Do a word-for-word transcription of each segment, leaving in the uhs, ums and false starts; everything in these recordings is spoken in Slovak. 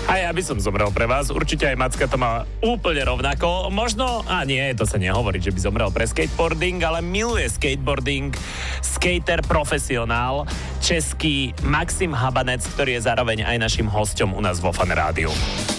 A ja by som zomrel pre vás. Určite aj Macka to má úplne rovnako. Možno, a nie, to sa nehovorí, že by zomrel pre skateboarding, ale miluje skateboarding. Skater profesionál, český Maxim Habanec, ktorý je zároveň aj našim hosťom u nás vo Fan Rádiu.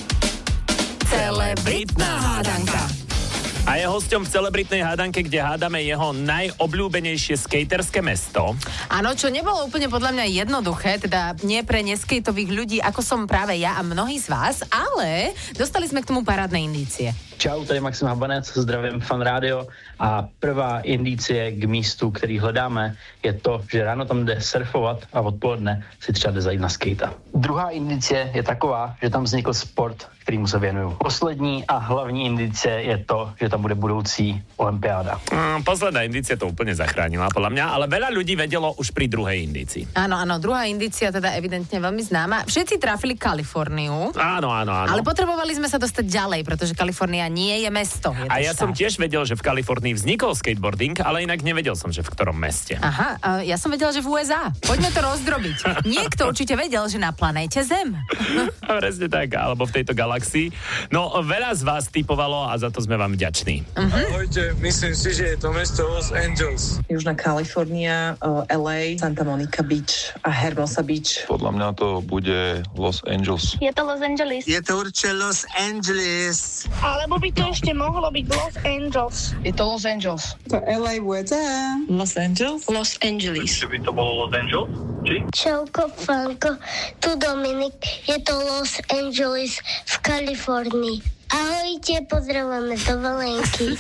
Celebritná hádanka. A je hosťom v celebritnej hádanke, kde hádame jeho najobľúbenejšie skaterské mesto. Áno, čo nebolo úplne podľa mňa jednoduché, teda nie pre neskejtových ľudí, ako som práve ja a mnohí z vás, ale dostali sme k tomu parádne indície. Čau, tady Maxim Habanec, zdravím Fan Rádio a prvá indicie k místu, který hledáme, je to, že ráno tam jde surfovat a odpoledne si třeba jde zajít na skejta. Druhá indicie je taková, že tam vznikl sport, kterýmu se věnuju. Poslední a hlavní indicie je to, že tam bude budoucí olympiáda. Mm, posledná indícia to úplne zachránila, podľa mňa, ale veľa ľudí vedelo už pri druhej indícii. Áno, áno, druhá indícia teda evidentne veľmi známa. Všetci trafili Kaliforniu. Áno, áno, áno. Ale potrebovali sme sa dostať ďalej, pretože Kalifornia nie je mesto. Je to a ja štát. som tiež vedel, že v Kalifornii vznikol skateboarding, ale inak nevedel som, že v ktorom meste. Aha, a ja som vedela, že v ú es á. Poďme to rozdrobiť. Niekto určite vedel, že na planéte Zem. Presne tak, alebo v tejto galaxii. No, veľa z vás typovalo a za to sme vám vďační. Uh-huh. Ahojte, myslím si, že je to mesto Los Angeles. Južná Kalifornia, uh, el ej, Santa Monica Beach a Hermosa Beach. Podľa mňa to bude Los Angeles. Je to Los Angeles. Je to určite Los Angeles. Alebo by to ešte mohlo byť Los Angeles. Je to Los Angeles. To el ej, ú es á. Los Angeles. Los Angeles. Či by to bolo Los Angeles? Či? Čauko, Franko, tu Dominik. Je to Los Angeles v Kalifornii. Ahojte, pozdravujeme do Valenky.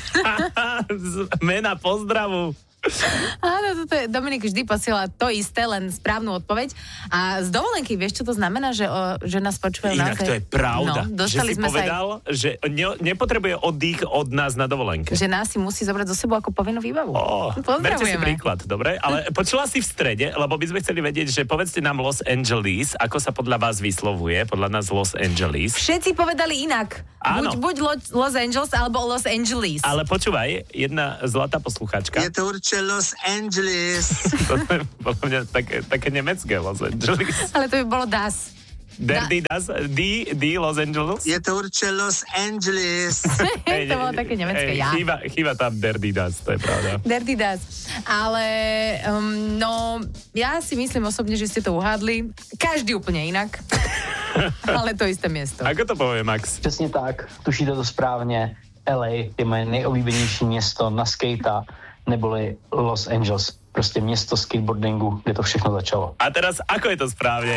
Mena pozdravu. Áno, toto je, Dominik vždy posiela to isté, len správnu odpoveď. A z dovolenky, vieš, čo to znamená, že, o, že nás počúvajú Inak naozaj? to je pravda, No, dostali že si sme povedal, sa aj, že ne, nepotrebuje oddych od nás na dovolenke. že nás si musí zobrať zo sebou ako povinnú výbavu. Ó, berte si príklad, dobre? Ale počula si v strede, lebo by sme chceli vedieť, že povedzte nám Los Angeles, ako sa podľa vás vyslovuje, podľa nás Los Angeles. Všetci povedali inak. Áno. Buď, buď Lo- Los Angeles, alebo Los Angeles. Ale počúvaj, jedna zlatá posluchačka. Je to určite Los Angeles. To je podľa mňa také, také nemecké Los Angeles. Ale to by bolo das. Dirty Das, D, D Los Angeles. Je to určite Los Angeles. To bolo také nemecké, ja. Chýba, chýba tam Dirty Das, to je pravda. Dirty das. Ale um, no, ja si myslím osobne, že ste to uhádli. Každý úplne inak. Ale to isté miesto. Ako to povie Max? Přesně tak, tušíte to správně, el ej je moje nejoblíbenější město na skejta, neboli Los Angeles. Prostě město skateboardingu, kde to všechno začalo. A teraz, ako je to správne?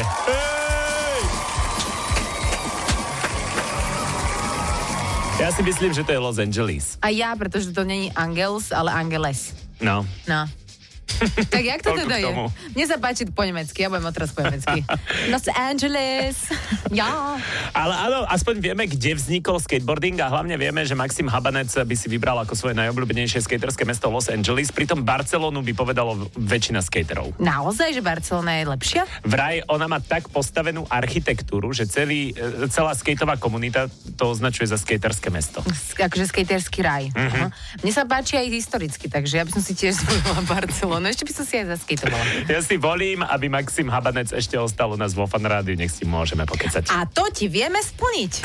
Ja si myslím, že to je Los Angeles. A ja, pretože to není Angels, ale Angeles. No. No. Tak jak to Toľko teda k je? tomu. Mne sa páči po nemecky, ja budem odteraz po nemecky. Los Angeles. Ja. Ale áno, aspoň vieme, kde vznikol skateboarding a hlavne vieme, že Maxim Habanec by si vybral ako svoje najobľúbenejšie skaterské mesto Los Angeles, pritom Barcelonu by povedalo väčšina skaterov. Naozaj, že Barcelona je lepšia? Vraj ona má tak postavenú architektúru, že celý, celá skateová komunita to označuje za skaterské mesto. S- akože skaterský raj. Uh-huh. Mne sa páči aj historicky, takže ja by som si tiež zvolila Barcelonu. Ešte by som si aj zaskejtovala. Ja si volím, aby Maxim Habanec ešte ostal u nás vo Fan Rádiu, nech si môžeme pokecať. A to ti vieme splniť.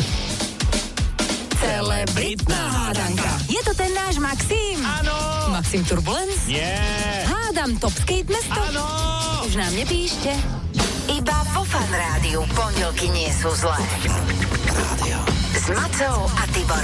Celebritná hádanka. Je to ten náš Maxim? Áno! Maxim Turbulence? Nie! Hádam Top Skate mesto? Áno! Už nám nepíšte. Iba vo Fan Rádiu pondelky nie sú zlé. S Macou a Tiborom.